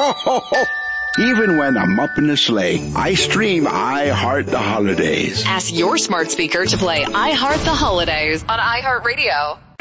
Even when I'm up in the sleigh, I stream I Heart the Holidays. Ask your smart speaker to play I Heart the Holidays on iHeartRadio.